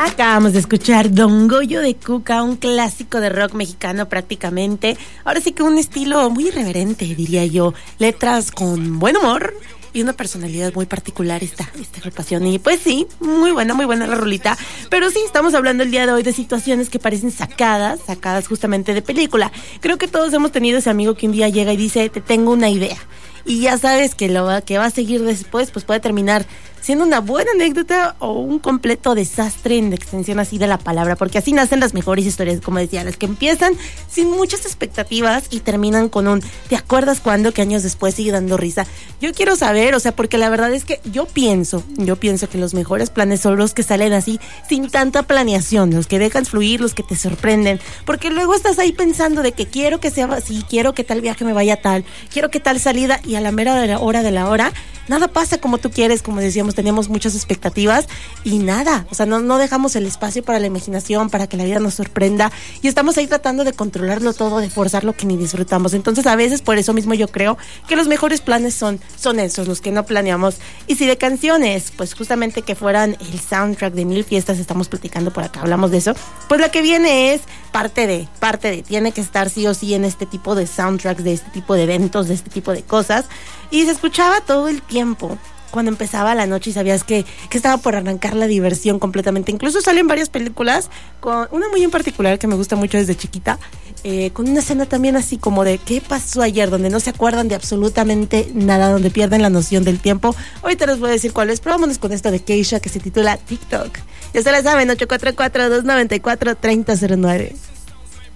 Acabamos de escuchar Don Goyo de Cuca, un clásico de rock mexicano prácticamente. Ahora sí que un estilo muy irreverente, diría yo. Letras con buen humor y una personalidad muy particular esta agrupación. Y pues sí, muy buena la rolita. Pero sí, estamos hablando el día de hoy de situaciones que parecen sacadas justamente de película. Creo que todos hemos tenido ese amigo que un día llega y dice, te tengo una idea. Y ya sabes que lo que va a seguir después, pues puede terminar siendo una buena anécdota o un completo desastre en la extensión así de la palabra, porque así nacen las mejores historias, como decía, las que empiezan sin muchas expectativas y terminan con un ¿te acuerdas cuándo? Que años después sigue dando risa. Yo quiero saber, o sea, porque la verdad es que yo pienso que los mejores planes son los que salen así, sin tanta planeación, los que dejan fluir, los que te sorprenden, porque luego estás ahí pensando de que quiero que sea así, quiero que tal viaje me vaya tal, quiero que tal salida, y a la mera de la hora, nada pasa como tú quieres, como decíamos, teníamos muchas expectativas y nada, o sea, no dejamos el espacio para la imaginación, para que la vida nos sorprenda y estamos ahí tratando de controlarlo todo, de forzar lo que ni disfrutamos. Entonces a veces por eso mismo yo creo que los mejores planes son esos, los que no planeamos. Y si de canciones, pues justamente que fueran el soundtrack de mil fiestas, estamos platicando por acá, hablamos de eso, pues la que viene es parte de, tiene que estar sí o sí en este tipo de soundtracks, de este tipo de eventos, de este tipo de cosas. Y se escuchaba todo el tiempo cuando empezaba la noche y sabías que estaba por arrancar la diversión completamente. Incluso salen varias películas, con una muy en particular que me gusta mucho desde chiquita, con una escena también así como de ¿qué pasó ayer? Donde no se acuerdan de absolutamente nada, donde pierden la noción del tiempo. Ahorita les voy a decir cuál es, pero vámonos con esto de Keisha que se titula TikTok. Ya se la saben, 844-294-3009.